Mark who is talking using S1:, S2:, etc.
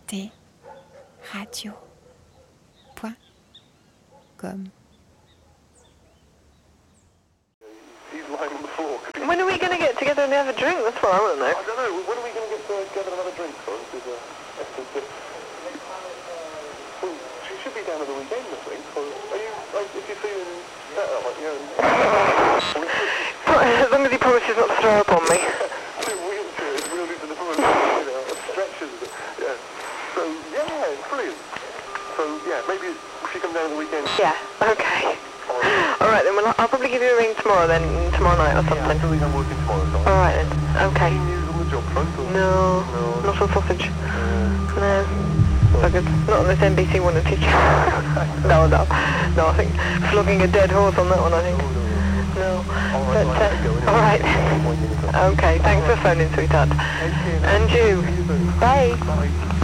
S1: arteradio.com.
S2: He's lying on the floor.
S3: When are we going to get together and have a drink? That's what I want to know.
S2: I don't know. When are we going to get together and have a drink? Sorry, this is well, she should be down at the weekend, I think. Are you, like, if you're feeling better, like, you know...
S3: As long as he promises not to throw up on me.
S2: Two wheelchairs wheeled into the front, you know, stretchers. Yeah. So, yeah, brilliant. So, yeah, maybe if you come down at the weekend...
S3: Yeah, okay. Alright then, well, I'll probably give you a ring tomorrow then, tomorrow night or something.
S2: Yeah, I feel like I'm working tomorrow, so...
S3: Alright then, okay.
S2: Any news on the job front? Or?
S3: No, not on sausage. No. Buggers. Not on this NBC one and teacher. No, I think flogging a dead horse on that one, I think. No. But, alright. Okay, thanks for phoning, sweetheart. And you. Bye.